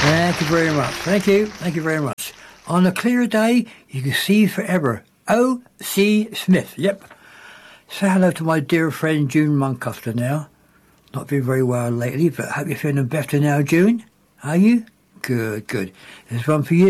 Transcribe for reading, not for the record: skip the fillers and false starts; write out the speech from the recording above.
Thank you very much. Thank you very much. On a clear day, you can see forever. O.C. Smith, yep. Say hello to my dear friend June Muncuster now. Not been very well lately, but hope you're feeling better now, June. Are you? Good. There's one for you.